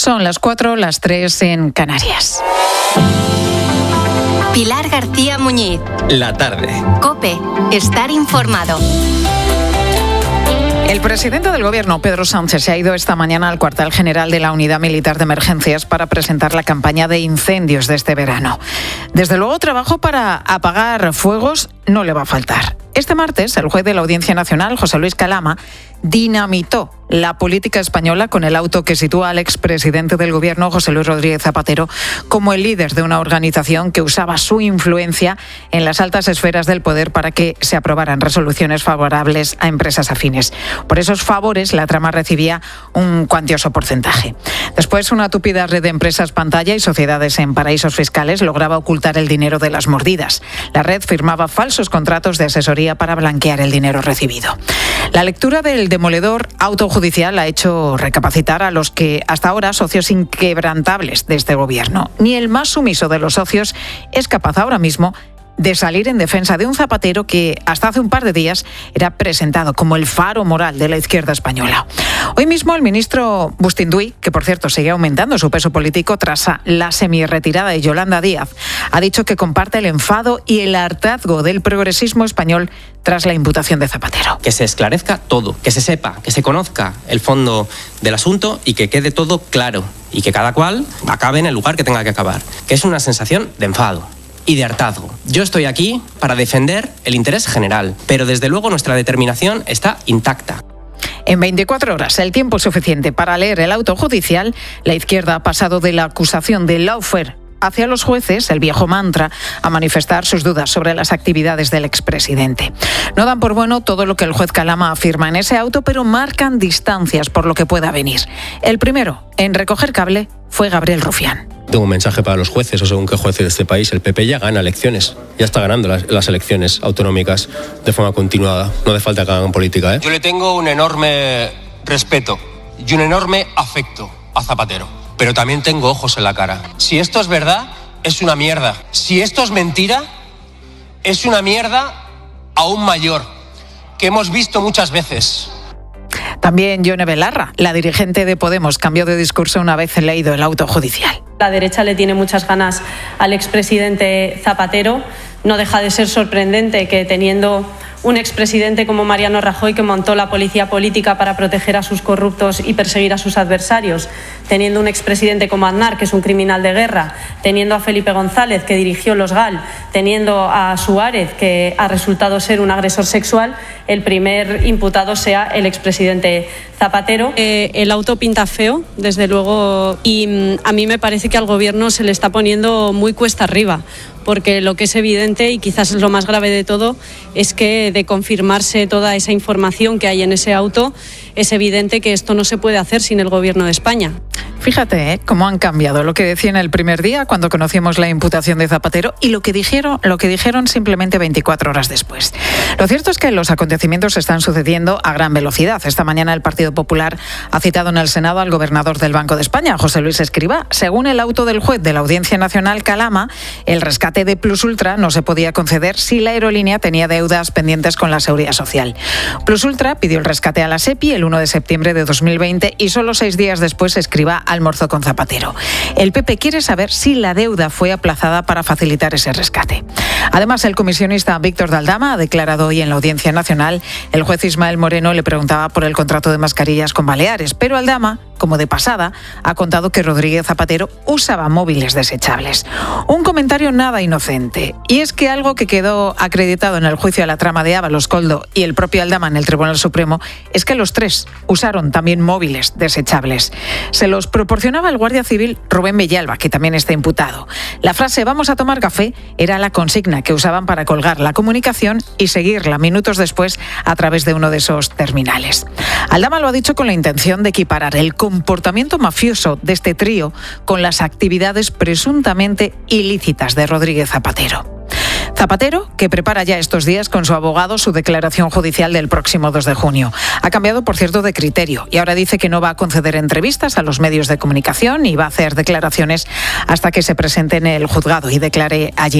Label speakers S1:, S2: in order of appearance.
S1: Son las 4, las 3 en Canarias.
S2: Pilar García Muñiz.
S3: La tarde.
S2: COPE. Estar informado.
S1: El presidente del Gobierno, Pedro Sánchez, se ha ido esta mañana al cuartel general de la Unidad Militar de Emergencias para presentar la campaña de incendios de este verano. Desde luego, trabajo para apagar fuegos no le va a faltar. Este martes, el juez de la Audiencia Nacional, José Luis Calama, dinamitó la política española con el auto que sitúa al expresidente del Gobierno, José Luis Rodríguez Zapatero, como el líder de una organización que usaba su influencia en las altas esferas del poder para que se aprobaran resoluciones favorables a empresas afines. Por esos favores, la trama recibía un cuantioso porcentaje. Después, una tupida red de empresas pantalla y sociedades en paraísos fiscales lograba ocultar el dinero de las mordidas. La red firmaba falsos contratos de asesoría para blanquear el dinero recibido. La lectura del demoledor auto judicial ha hecho recapacitar a los que hasta ahora socios inquebrantables de este Gobierno. Ni el más sumiso de los socios es capaz ahora mismo de salir en defensa de un Zapatero que hasta hace un par de días era presentado como el faro moral de la izquierda española. Hoy mismo el ministro Bustinduy, que por cierto sigue aumentando su peso político tras la semi-retirada de Yolanda Díaz, ha dicho que comparte el enfado y el hartazgo del progresismo español tras la imputación de Zapatero.
S3: Que se esclarezca todo, que se sepa, que se conozca el fondo del asunto y que quede todo claro y que cada cual acabe en el lugar que tenga que acabar, que es una sensación de enfado y de hartazgo. Yo estoy aquí para defender el interés general, pero desde luego nuestra determinación está intacta.
S1: En 24 horas, el tiempo suficiente para leer el auto judicial, la izquierda ha pasado de la acusación de lawfare hacia los jueces, el viejo mantra, a manifestar sus dudas sobre las actividades del expresidente. No dan por bueno todo lo que el juez Calama afirma en ese auto, pero marcan distancias por lo que pueda venir. El primero en recoger cable fue Gabriel Rufián.
S4: Tengo un mensaje para los jueces, o según qué jueces de este país. El PP ya gana elecciones, ya está ganando las elecciones autonómicas de forma continuada. No hace falta que hagan política, ¿eh?
S5: Yo le tengo un enorme respeto y un enorme afecto a Zapatero, pero también tengo ojos en la cara. Si esto es verdad, es una mierda. Si esto es mentira, es una mierda aún mayor, que hemos visto muchas veces.
S1: También Yone Belarra, la dirigente de Podemos, cambió de discurso una vez leído el auto judicial.
S6: La derecha le tiene muchas ganas al expresidente Zapatero. No deja de ser sorprendente que, teniendo un expresidente como Mariano Rajoy, que montó la policía política para proteger a sus corruptos y perseguir a sus adversarios, teniendo un expresidente como Aznar, que es un criminal de guerra, teniendo a Felipe González, que dirigió los GAL, teniendo a Suárez, que ha resultado ser un agresor sexual, el primer imputado sea el expresidente Zapatero. El auto pinta feo, desde luego, y a mí me parece que al Gobierno se le está poniendo muy cuesta arriba, porque lo que es evidente, y quizás es lo más grave de todo, es que de confirmarse toda esa información que hay en ese auto, es evidente que esto no se puede hacer sin el Gobierno de España.
S1: Fíjate cómo han cambiado lo que decían el primer día cuando conocimos la imputación de Zapatero y lo que dijeron simplemente 24 horas después. Lo cierto es que los acontecimientos se están sucediendo a gran velocidad. Esta mañana el Partido Popular ha citado en el Senado al gobernador del Banco de España, José Luis Escrivá. Según el auto del juez de la Audiencia Nacional, Calama, el rescate de Plus Ultra no se podía conceder si la aerolínea tenía deudas pendientes con la Seguridad Social. Plus Ultra pidió el rescate a la SEPI el 1 de septiembre de 2020 y solo 6 días después Escrivá almorzó con Zapatero. El PP quiere saber si la deuda fue aplazada para facilitar ese rescate. Además, el comisionista Víctor de Aldama ha declarado hoy en la Audiencia Nacional. El juez Ismael Moreno le preguntaba por el contrato de mascarillas con Baleares, pero Aldama, como de pasada, ha contado que Rodríguez Zapatero usaba móviles desechables. Un comentario nada inocente. Y es que algo que quedó acreditado en el juicio a la trama de Ábalos, Koldo y el propio Aldama en el Tribunal Supremo es que los tres usaron también móviles desechables. Se los proporcionaba el guardia civil Rubén Villalba, que también está imputado. La frase "vamos a tomar café" era la consigna que usaban para colgar la comunicación y seguirla minutos después a través de uno de esos terminales. Aldama lo ha dicho con la intención de equiparar el comportamiento mafioso de este trío con las actividades presuntamente ilícitas de Rodríguez Zapatero. Zapatero, que prepara ya estos días con su abogado su declaración judicial del próximo 2 de junio. Ha cambiado, por cierto, de criterio y ahora dice que no va a conceder entrevistas a los medios de comunicación y va a hacer declaraciones hasta que se presente en el juzgado y declare allí